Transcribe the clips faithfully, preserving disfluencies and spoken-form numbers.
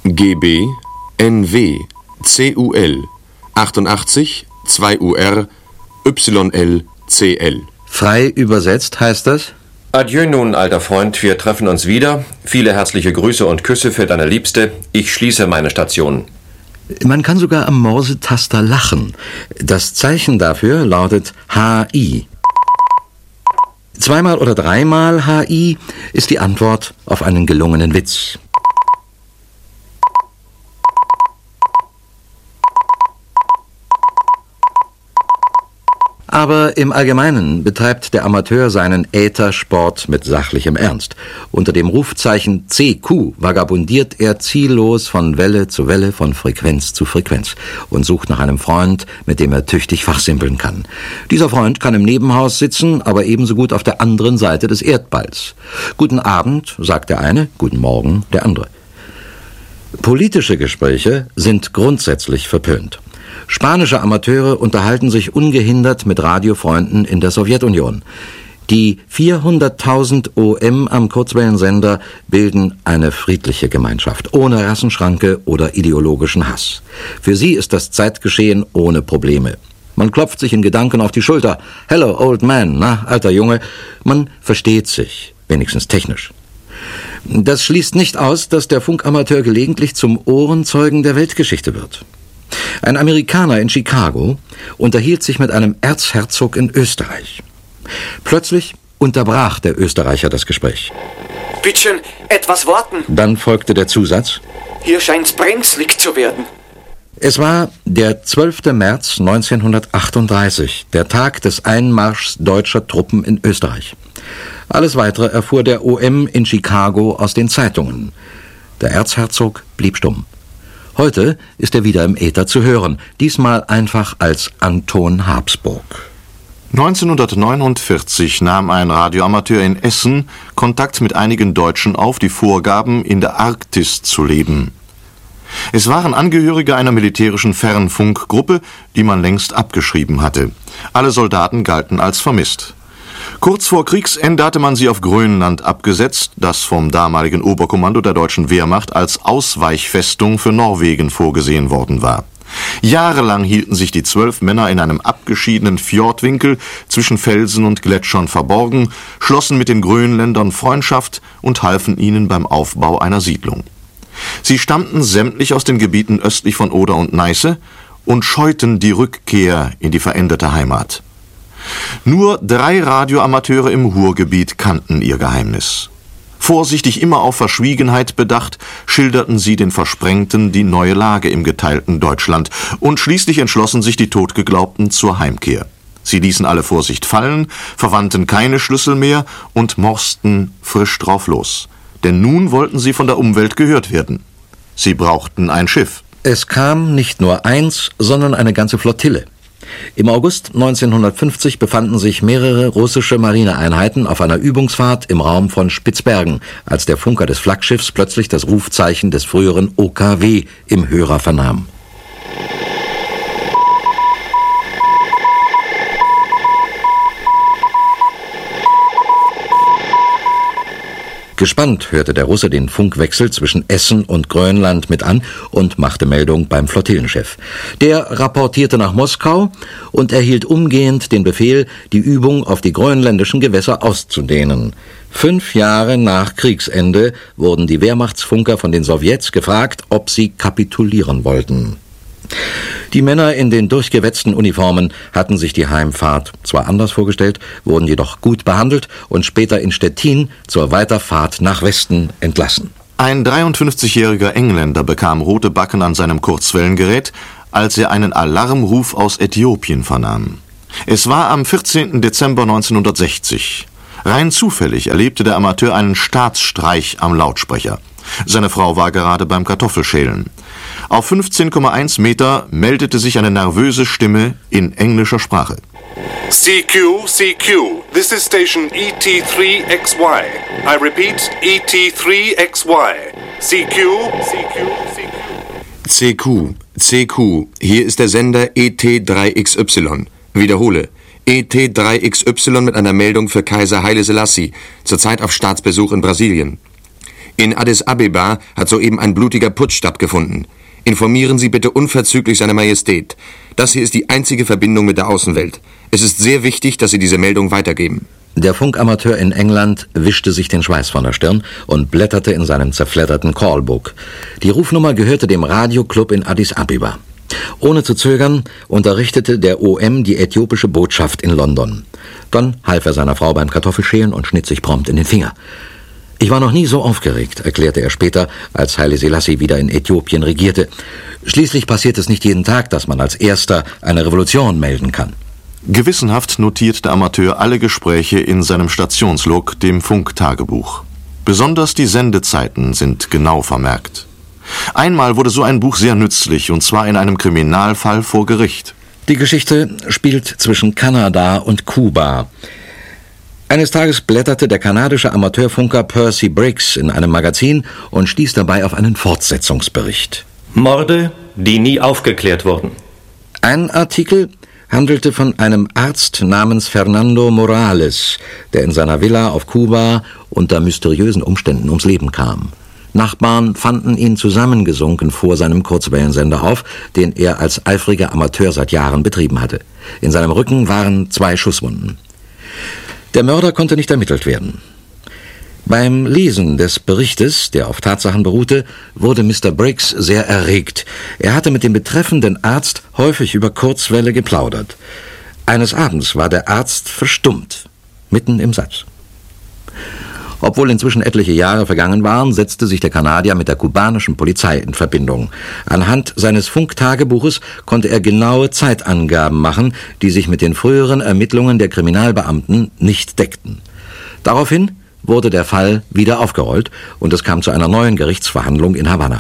G B, N W, C U L, achtundachtzig, zwei U R, Y L, C L. Frei übersetzt heißt das? Adieu nun, alter Freund, wir treffen uns wieder. Viele herzliche Grüße und Küsse für deine Liebste. Ich schließe meine Station. Man kann sogar am Morsetaster lachen. Das Zeichen dafür lautet H I. Zweimal oder dreimal H I ist die Antwort auf einen gelungenen Witz. Aber im Allgemeinen betreibt der Amateur seinen Äthersport mit sachlichem Ernst. Unter dem Rufzeichen C Q vagabundiert er ziellos von Welle zu Welle, von Frequenz zu Frequenz und sucht nach einem Freund, mit dem er tüchtig fachsimpeln kann. Dieser Freund kann im Nebenhaus sitzen, aber ebenso gut auf der anderen Seite des Erdballs. Guten Abend, sagt der eine, guten Morgen der andere. Politische Gespräche sind grundsätzlich verpönt. Spanische Amateure unterhalten sich ungehindert mit Radiofreunden in der Sowjetunion. Die vierhunderttausend O M am Kurzwellensender bilden eine friedliche Gemeinschaft, ohne Rassenschranke oder ideologischen Hass. Für sie ist das Zeitgeschehen ohne Probleme. Man klopft sich in Gedanken auf die Schulter. Hello, old man, na, alter Junge. Man versteht sich, wenigstens technisch. Das schließt nicht aus, dass der Funkamateur gelegentlich zum Ohrenzeugen der Weltgeschichte wird. Ein Amerikaner in Chicago unterhielt sich mit einem Erzherzog in Österreich. Plötzlich unterbrach der Österreicher das Gespräch. Bittchen, etwas warten. Dann folgte der Zusatz. Hier scheint's brenzlig zu werden. Es war der zwölfte März neunzehnhundertachtunddreißig, der Tag des Einmarschs deutscher Truppen in Österreich. Alles Weitere erfuhr der O M in Chicago aus den Zeitungen. Der Erzherzog blieb stumm. Heute ist er wieder im Äther zu hören, diesmal einfach als Anton Habsburg. neunzehnhundertneunundvierzig nahm ein Radioamateur in Essen Kontakt mit einigen Deutschen auf, die vorgaben, in der Arktis zu leben. Es waren Angehörige einer militärischen Fernfunkgruppe, die man längst abgeschrieben hatte. Alle Soldaten galten als vermisst. Kurz vor Kriegsende hatte man sie auf Grönland abgesetzt, das vom damaligen Oberkommando der deutschen Wehrmacht als Ausweichfestung für Norwegen vorgesehen worden war. Jahrelang hielten sich die zwölf Männer in einem abgeschiedenen Fjordwinkel zwischen Felsen und Gletschern verborgen, schlossen mit den Grönländern Freundschaft und halfen ihnen beim Aufbau einer Siedlung. Sie stammten sämtlich aus den Gebieten östlich von Oder und Neiße und scheuten die Rückkehr in die veränderte Heimat. Nur drei Radioamateure im Ruhrgebiet kannten ihr Geheimnis. Vorsichtig, immer auf Verschwiegenheit bedacht, schilderten sie den Versprengten die neue Lage im geteilten Deutschland und schließlich entschlossen sich die Totgeglaubten zur Heimkehr. Sie ließen alle Vorsicht fallen, verwandten keine Schlüssel mehr und morsten frisch drauf los. Denn nun wollten sie von der Umwelt gehört werden. Sie brauchten ein Schiff. Es kam nicht nur eins, sondern eine ganze Flottille. Im August neunzehnhundertfünfzig befanden sich mehrere russische Marineeinheiten auf einer Übungsfahrt im Raum von Spitzbergen, als der Funker des Flaggschiffs plötzlich das Rufzeichen des früheren O K W im Hörer vernahm. Gespannt hörte der Russe den Funkwechsel zwischen Essen und Grönland mit an und machte Meldung beim Flottillenchef. Der rapportierte nach Moskau und erhielt umgehend den Befehl, die Übung auf die grönländischen Gewässer auszudehnen. Fünf Jahre nach Kriegsende wurden die Wehrmachtsfunker von den Sowjets gefragt, ob sie kapitulieren wollten. Die Männer in den durchgewetzten Uniformen hatten sich die Heimfahrt zwar anders vorgestellt, wurden jedoch gut behandelt und später in Stettin zur Weiterfahrt nach Westen entlassen. Ein dreiundfünfzigjähriger Engländer bekam rote Backen an seinem Kurzwellengerät, als er einen Alarmruf aus Äthiopien vernahm. Es war am vierzehnten Dezember neunzehnhundertsechzig. Rein zufällig erlebte der Amateur einen Staatsstreich am Lautsprecher. Seine Frau war gerade beim Kartoffelschälen. Auf fünfzehn Komma eins Meter meldete sich eine nervöse Stimme in englischer Sprache. C Q, C Q, this is station E T three X Y. I repeat, E T three X Y. C Q, C Q, C Q. C Q, C Q, hier ist der Sender E T drei X Y. Wiederhole, E T drei X Y mit einer Meldung für Kaiser Haile Selassie, zurzeit auf Staatsbesuch in Brasilien. In Addis Abeba hat soeben ein blutiger Putsch stattgefunden. Informieren Sie bitte unverzüglich Seine Majestät. Das hier ist die einzige Verbindung mit der Außenwelt. Es ist sehr wichtig, dass Sie diese Meldung weitergeben. Der Funkamateur in England wischte sich den Schweiß von der Stirn und blätterte in seinem zerfledderten Callbook. Die Rufnummer gehörte dem Radioclub in Addis Abeba. Ohne zu zögern unterrichtete der O M die äthiopische Botschaft in London. Dann half er seiner Frau beim Kartoffelschälen und schnitt sich prompt in den Finger. »Ich war noch nie so aufgeregt«, erklärte er später, als Haile Selassie wieder in Äthiopien regierte. »Schließlich passiert es nicht jeden Tag, dass man als Erster eine Revolution melden kann.« Gewissenhaft notiert der Amateur alle Gespräche in seinem Stationslog, dem Funktagebuch. Besonders die Sendezeiten sind genau vermerkt. Einmal wurde so ein Buch sehr nützlich, und zwar in einem Kriminalfall vor Gericht. Die Geschichte spielt zwischen Kanada und Kuba. Eines Tages blätterte der kanadische Amateurfunker Percy Briggs in einem Magazin und stieß dabei auf einen Fortsetzungsbericht. Morde, die nie aufgeklärt wurden. Ein Artikel handelte von einem Arzt namens Fernando Morales, der in seiner Villa auf Kuba unter mysteriösen Umständen ums Leben kam. Nachbarn fanden ihn zusammengesunken vor seinem Kurzwellensender auf, den er als eifriger Amateur seit Jahren betrieben hatte. In seinem Rücken waren zwei Schusswunden. Der Mörder konnte nicht ermittelt werden. Beim Lesen des Berichtes, der auf Tatsachen beruhte, wurde Mister Briggs sehr erregt. Er hatte mit dem betreffenden Arzt häufig über Kurzwelle geplaudert. Eines Abends war der Arzt verstummt, mitten im Satz. Obwohl inzwischen etliche Jahre vergangen waren, setzte sich der Kanadier mit der kubanischen Polizei in Verbindung. Anhand seines Funktagebuches konnte er genaue Zeitangaben machen, die sich mit den früheren Ermittlungen der Kriminalbeamten nicht deckten. Daraufhin wurde der Fall wieder aufgerollt und es kam zu einer neuen Gerichtsverhandlung in Havanna.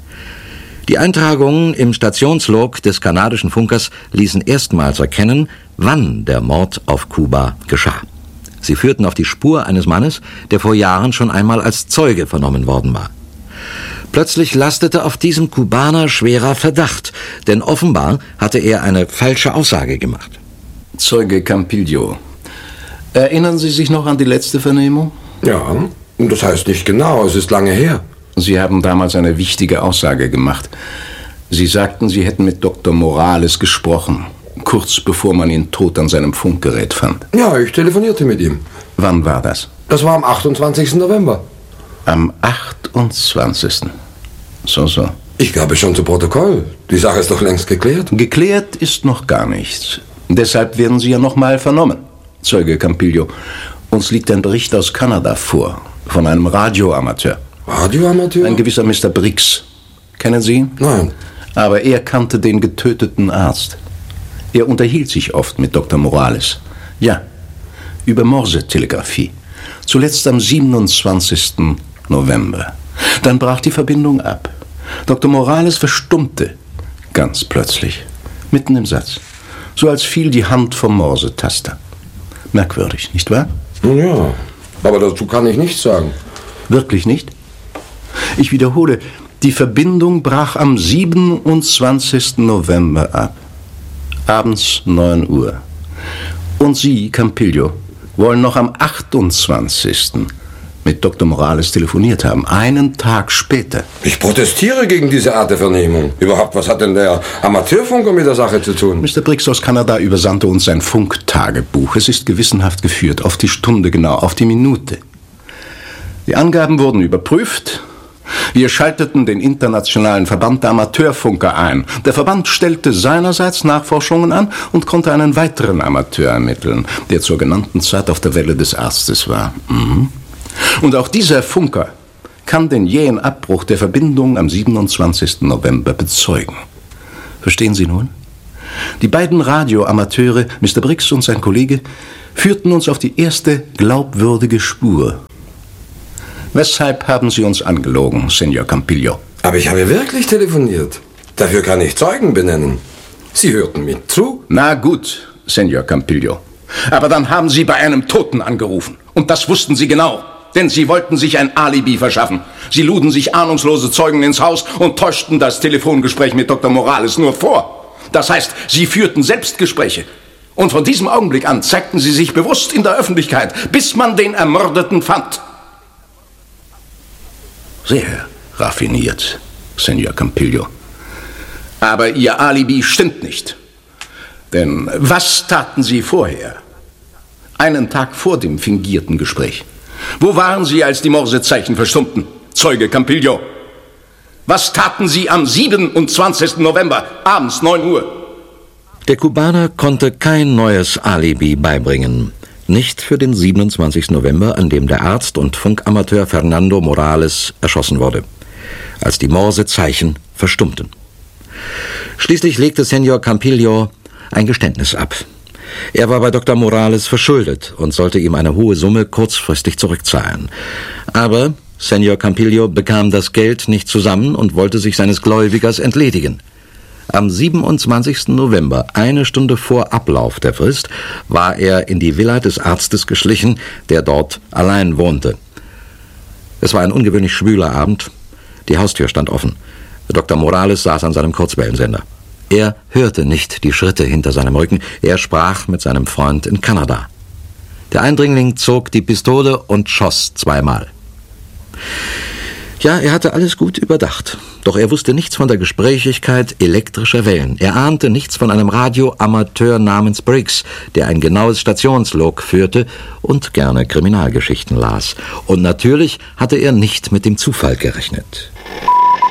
Die Eintragungen im Stationslog des kanadischen Funkers ließen erstmals erkennen, wann der Mord auf Kuba geschah. Sie führten auf die Spur eines Mannes, der vor Jahren schon einmal als Zeuge vernommen worden war. Plötzlich lastete auf diesem Kubaner schwerer Verdacht, denn offenbar hatte er eine falsche Aussage gemacht. Zeuge Campillo, erinnern Sie sich noch an die letzte Vernehmung? Ja, das heißt nicht genau, es ist lange her. Sie haben damals eine wichtige Aussage gemacht. Sie sagten, Sie hätten mit Doktor Morales gesprochen, kurz bevor man ihn tot an seinem Funkgerät fand. Ja, ich telefonierte mit ihm. Wann war das? Das war am achtundzwanzigsten November. Am achtundzwanzigsten So, so. Ich glaube schon zu Protokoll. Die Sache ist doch längst geklärt. Geklärt ist noch gar nichts. Deshalb werden Sie ja noch mal vernommen. Zeuge Campillo, uns liegt ein Bericht aus Kanada vor, von einem Radioamateur. Radioamateur? Ein gewisser Mister Briggs. Kennen Sie ihn? Nein. Aber er kannte den getöteten Arzt. Er unterhielt sich oft mit Doktor Morales. Ja, über Morse-Telegrafie. Zuletzt am siebenundzwanzigsten November. Dann brach die Verbindung ab. Doktor Morales verstummte. Ganz plötzlich. Mitten im Satz. So als fiel die Hand vom Morsetaster. Merkwürdig, nicht wahr? Ja, aber dazu kann ich nichts sagen. Wirklich nicht? Ich wiederhole, die Verbindung brach am siebenundzwanzigsten November ab. Abends neun Uhr. Und Sie, Campillo, wollen noch am achtundzwanzigsten mit Doktor Morales telefoniert haben, einen Tag später. Ich protestiere gegen diese Art der Vernehmung. Überhaupt, was hat denn der Amateurfunker mit der Sache zu tun? Mister Briggs aus Kanada übersandte uns sein Funktagebuch. Es ist gewissenhaft geführt, auf die Stunde genau, auf die Minute. Die Angaben wurden überprüft. Wir schalteten den Internationalen Verband der Amateurfunker ein. Der Verband stellte seinerseits Nachforschungen an und konnte einen weiteren Amateur ermitteln, der zur genannten Zeit auf der Welle des Arztes war. Mhm. Und auch dieser Funker kann den jähen Abbruch der Verbindung am siebenundzwanzigsten November bezeugen. Verstehen Sie nun? Die beiden Radioamateure, Mister Briggs und sein Kollege, führten uns auf die erste glaubwürdige Spur. Weshalb haben Sie uns angelogen, Senor Campillo? Aber ich habe wirklich telefoniert. Dafür kann ich Zeugen benennen. Sie hörten mir zu. Na gut, Senor Campillo. Aber dann haben Sie bei einem Toten angerufen. Und das wussten Sie genau. Denn Sie wollten sich ein Alibi verschaffen. Sie luden sich ahnungslose Zeugen ins Haus und täuschten das Telefongespräch mit Doktor Morales nur vor. Das heißt, Sie führten Selbstgespräche. Und von diesem Augenblick an zeigten Sie sich bewusst in der Öffentlichkeit, bis man den Ermordeten fand. Sehr raffiniert, Senor Campillo. Aber Ihr Alibi stimmt nicht. Denn was taten Sie vorher? Einen Tag vor dem fingierten Gespräch. Wo waren Sie, als die Morsezeichen verstummten, Zeuge Campillo? Was taten Sie am siebenundzwanzigsten November, abends neun Uhr? Der Kubaner konnte kein neues Alibi beibringen. Nicht für den siebenundzwanzigsten November, an dem der Arzt und Funkamateur Fernando Morales erschossen wurde, als die Morsezeichen verstummten. Schließlich legte Senor Campillo ein Geständnis ab. Er war bei Doktor Morales verschuldet und sollte ihm eine hohe Summe kurzfristig zurückzahlen. Aber Senor Campillo bekam das Geld nicht zusammen und wollte sich seines Gläubigers entledigen. Am siebenundzwanzigsten November, eine Stunde vor Ablauf der Frist, war er in die Villa des Arztes geschlichen, der dort allein wohnte. Es war ein ungewöhnlich schwüler Abend. Die Haustür stand offen. Doktor Morales saß an seinem Kurzwellensender. Er hörte nicht die Schritte hinter seinem Rücken. Er sprach mit seinem Freund in Kanada. Der Eindringling zog die Pistole und schoss zweimal. Ja, er hatte alles gut überdacht. Doch er wusste nichts von der Gesprächigkeit elektrischer Wellen. Er ahnte nichts von einem Radioamateur namens Briggs, der ein genaues Stationslog führte und gerne Kriminalgeschichten las. Und natürlich hatte er nicht mit dem Zufall gerechnet.